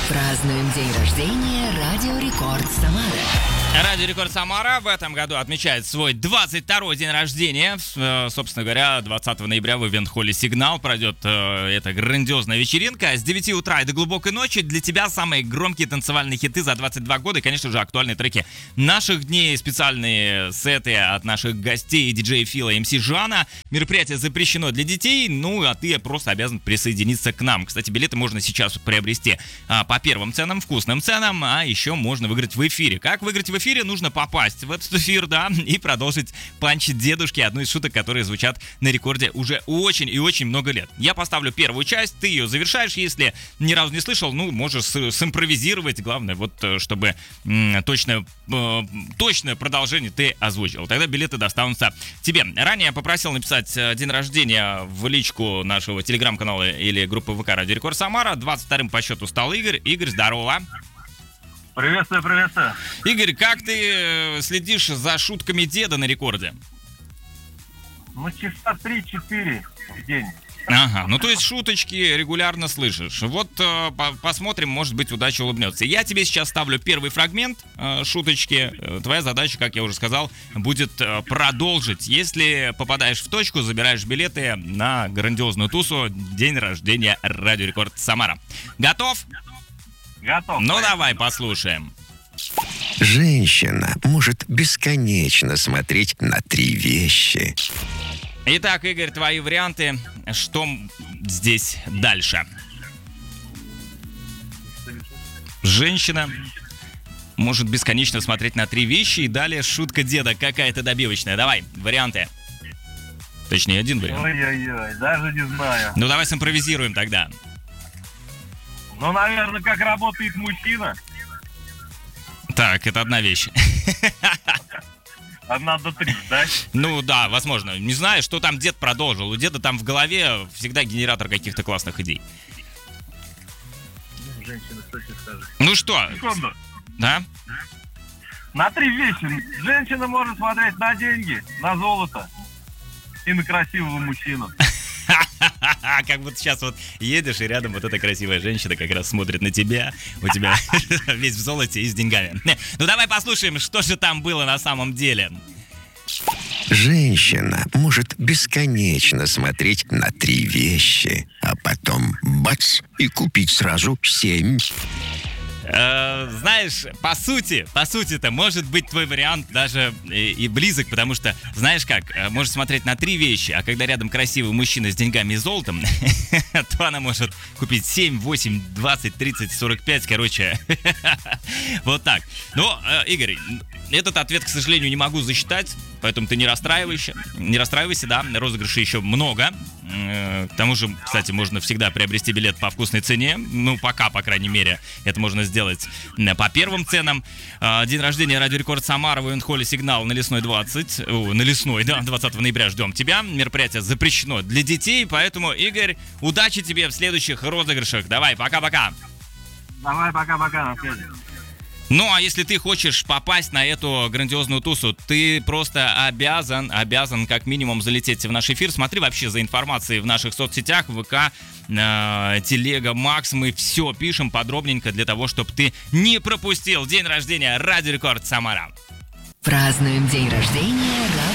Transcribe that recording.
Празднуем день рождения Радио Рекорд Самара. Радио Рекорд Самара в этом году отмечает свой 22-й день рождения. Собственно говоря, 20 ноября в ивент-холле «Сигнал» пройдет эта грандиозная вечеринка. С 9 утра и до глубокой ночи для тебя самые громкие танцевальные хиты за 22 года и, конечно же, актуальные треки наших дней, специальные сеты от наших гостей, диджея Фила и МС Жана. Мероприятие запрещено для детей, а ты просто обязан присоединиться к нам. Кстати, билеты можно сейчас приобрести по первым ценам, вкусным ценам, а еще можно выиграть в эфире. Как выиграть в эфире? Нужно попасть в этот эфир, и продолжить панчить дедушки, одну из шуток, которые звучат на рекорде уже очень и очень много лет. Я поставлю первую часть, ты ее завершаешь, если ни разу не слышал, можешь симпровизировать, главное, чтобы точное продолжение ты озвучил. Тогда билеты достанутся тебе. Ранее я попросил написать день рождения в личку нашего телеграм-канала или группы ВК Радио Рекорд Самара. 22-м по счету стал Игорь. Игорь, здорово. Приветствую, приветствую. Игорь, как ты следишь за шутками деда на рекорде? Часа 3-4 в день. Ага, то есть шуточки регулярно слышишь. Посмотрим, может быть, удача улыбнется. Я тебе сейчас ставлю первый фрагмент шуточки. Твоя задача, как я уже сказал, будет продолжить. Если попадаешь в точку, забираешь билеты на грандиозную тусу «День рождения Радио Рекорд Самара». Готов? Готов. Давай послушаем. Женщина может бесконечно смотреть на три вещи. Итак, Игорь, твои варианты. Что здесь дальше? Женщина может бесконечно смотреть на три вещи. И далее шутка деда какая-то добивочная. Давай, варианты. Точнее, один вариант. Ой-ой-ой, даже не знаю. Давай симпровизируем тогда. Наверное, как работает мужчина. Так, это одна вещь. 1 до 3, да? Да, возможно. Не знаю, что там дед продолжил. У деда там в голове всегда генератор каких-то классных идей. Женщина, что тебе скажет? Что? Секунду. Да? На 3 вещи. Женщина может смотреть на деньги, на золото и на красивого мужчину. Как будто сейчас едешь, и рядом эта красивая женщина как раз смотрит на тебя. У тебя весь в золоте и с деньгами. Давай послушаем, что же там было на самом деле. Женщина может бесконечно смотреть на три вещи, а потом бац, и купить сразу 7. Знаешь, по сути-то, может быть, твой вариант даже и близок, потому что, знаешь как, может смотреть на три вещи, а когда рядом красивый мужчина с деньгами и золотом, то она может купить 7, 8, 20, 30, 45, короче, вот так. Игорь, этот ответ, к сожалению, не могу засчитать, поэтому ты не расстраивайся, да, розыгрышей еще много. К тому же, кстати, можно всегда приобрести билет по вкусной цене. Пока, по крайней мере, это можно сделать по первым ценам. День рождения Радио Рекорд Самара в ивент-холле «Сигнал» на Лесной 20 ноября ждем тебя. Мероприятие запрещено для детей, поэтому, Игорь, удачи тебе в следующих розыгрышах. Давай, пока-пока. Давай, пока-пока, на связи. А если ты хочешь попасть на эту грандиозную тусу, ты просто обязан как минимум залететь в наш эфир. Смотри вообще за информацией в наших соцсетях, ВК, Телега, Макс. Мы все пишем подробненько для того, чтобы ты не пропустил день рождения Радио Рекорд Самара. Празднуем день рождения Радио